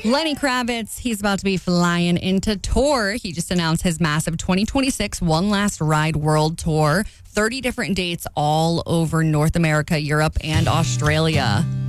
Lenny Kravitz, he's about to be flying into tour. He just announced his massive 2026 One Last Ride World Tour. 30 different dates all over North America, Europe, and Australia.